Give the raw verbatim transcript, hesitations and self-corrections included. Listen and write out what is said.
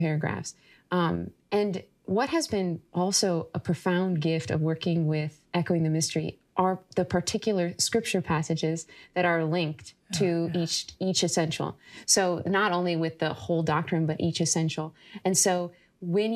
paragraphs. Um, and what has been also a profound gift of working with Echoing the Mystery are the particular scripture passages that are linked to yeah. each each essential. So not only with the whole doctrine, but each essential. And so when